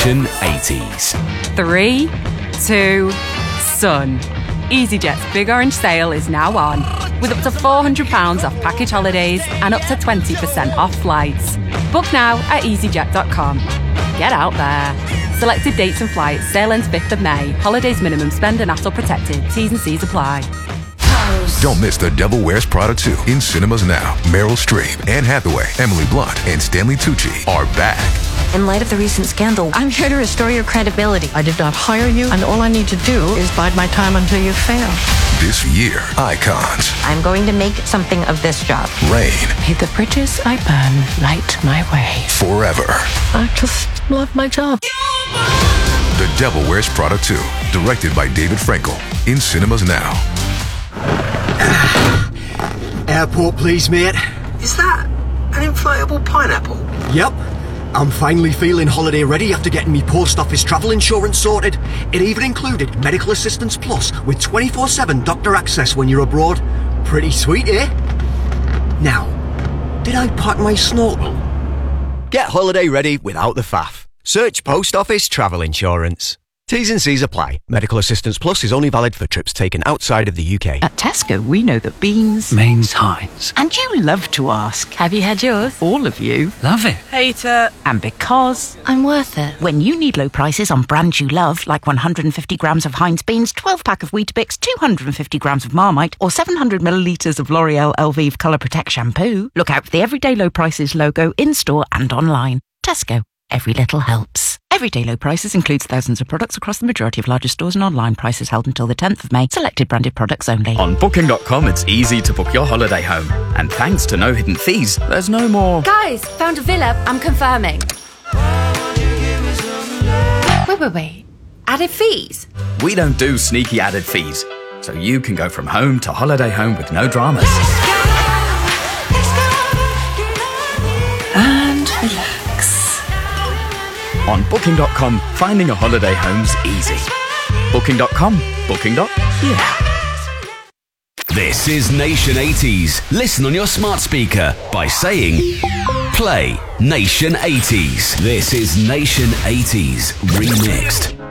Nation 80s. 3, 2, Sun. EasyJet's Big Orange Sale is now on, with up to £400 off package holidays and up to 20% off flights. Book now at easyjet.com. Get out there. Selected dates and flights. Sale ends 5th of May. Holidays minimum spend and ATOL protected. T's and C's apply. Don't miss The Devil Wears Prada 2 in cinemas now. Meryl Streep, Anne Hathaway, Emily Blunt, and Stanley Tucci are back. In light of the recent scandal, I'm here to restore your credibility. I did not hire you, and all I need to do is bide my time until you fail. This year, icons. I'm going to make something of this job. Reign. May the bridges I burn light my way. Forever. I just love my job. The Devil Wears Prada 2, directed by David Frankel, in cinemas now. Airport, please, mate. Is that an inflatable pineapple? Yep. I'm finally feeling holiday ready after getting me post office travel insurance sorted. It even included Medical Assistance Plus with 24/7 doctor access when you're abroad. Pretty sweet, eh? Now, did I pack my snorkel? Get holiday ready without the faff. Search Post Office Travel Insurance. T's and C's apply. Medical Assistance Plus is only valid for trips taken outside of the UK. At Tesco, we know that beans means Heinz. And you love to ask, Have you had yours? all of you. Love it. Hate it. And because I'm worth it. when you need low prices on brands you love, like 150 grams of Heinz beans, 12-pack of Weetabix, 250 grams of Marmite, or 700 millilitres of L'Oreal Elvive Colour Protect shampoo, look out for the Everyday Low Prices logo in-store and online. Tesco. Every little helps. Everyday Low Prices includes thousands of products across the majority of larger stores and online. Prices held until the 10th of May. Selected branded products only. On Booking.com, it's easy to book your holiday home. And thanks to no hidden fees, there's no more... Guys, found a villa. I'm confirming. Wait. Added fees? We don't do sneaky added fees. So you can go from home to holiday home with no dramas. And relax. On Booking.com, finding a holiday home's easy. Booking.com. Booking.yeah. This is Nation 80s. Listen on your smart speaker by saying, play Nation 80s. This is Nation 80s Remixed.